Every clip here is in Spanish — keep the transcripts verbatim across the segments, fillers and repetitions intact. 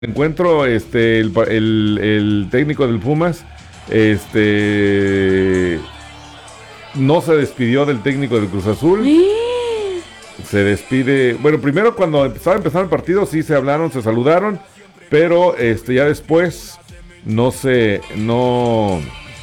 encuentro, este, el, el, el técnico del Pumas, este, no se despidió del técnico del Cruz Azul. Se despide, bueno, primero cuando empezaba a empezar el partido, sí se hablaron, se saludaron, pero este, ya después, no se, no,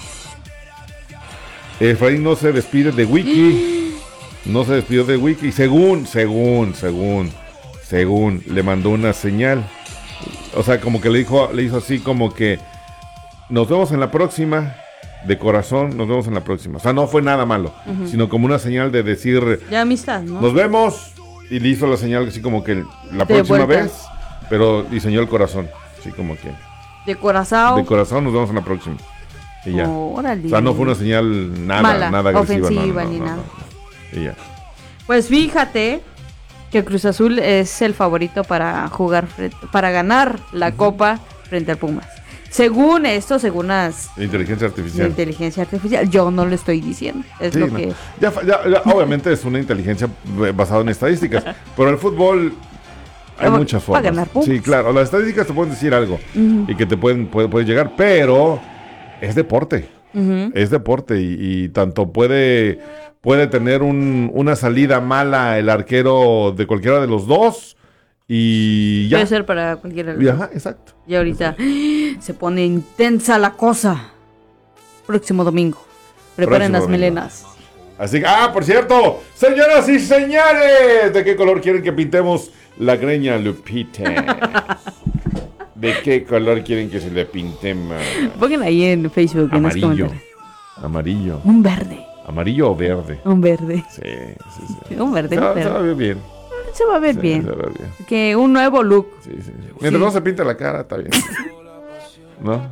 Efraín no se despide de Wiki, no se despidió de Wiki, según, según, según, según, le mandó una señal. O sea, como que le dijo, le hizo así como que nos vemos en la próxima, de corazón, nos vemos en la próxima. O sea, no fue nada malo, uh-huh. sino como una señal de decir, ya amistad, ¿no? Nos vemos, y le hizo la señal así como que la de próxima vuelta. vez, pero diseñó el corazón, así como que de corazón. De corazón, nos vemos en la próxima. Y ya. Oh, órale. O sea, no fue una señal nada, mala, nada agresiva, ofensiva, no, no, ni no, nada. No, no. Y ya. Pues fíjate que Cruz Azul es el favorito para jugar, para ganar la uh-huh. Copa frente al Pumas. Según esto, según las... Inteligencia artificial. La inteligencia artificial. Yo no lo estoy diciendo. Es sí, lo no. que... Ya, ya, ya, obviamente es una inteligencia basada en estadísticas, pero el fútbol... Hay va, muchas formas. Va a ganar Pumas. Sí, claro. Las estadísticas te pueden decir algo uh-huh. y que te pueden, puede, puede llegar, pero es deporte. Uh-huh. Es deporte y, y tanto puede... Puede tener un, una salida mala el arquero de cualquiera de los dos y ya. Puede ser para cualquiera de los dos. Ajá, exacto. Y ahorita exacto. Se pone intensa la cosa. Próximo domingo. Preparen Próximo las domingo. Melenas. Así que, ah, por cierto, señoras y señores, ¿de qué color quieren que pintemos la greña Lupita? ¿De qué color quieren que se le pintemos? Pongan ahí en Facebook. Amarillo. En Amarillo. Un verde. ¿Amarillo o verde? Un verde. Sí, sí, sí. Un verde. Se va, se va a ver bien. Se va a ver sí, bien. Se va a ver bien. Que un nuevo look. Sí, sí, sí. Mientras sí. no se pinta la cara, está bien. ¿No?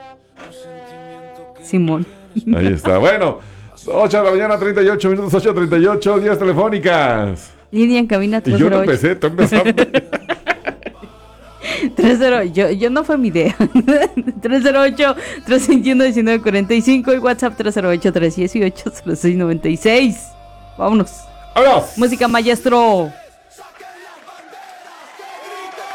Simón. Ahí está. Bueno, ocho de la mañana, treinta y ocho minutos, ocho treinta y ocho, días telefónicas. Línea en cabina tres cero ocho. Y yo no empecé, tú empezaste. tres cero, yo, yo no fue mi idea. tres cero ocho, tres dos uno, uno nueve cuatro cinco y WhatsApp tres cero ocho, tres uno ocho, cero seis nueve seis. Vámonos. ¡Vámonos! Música, maestro.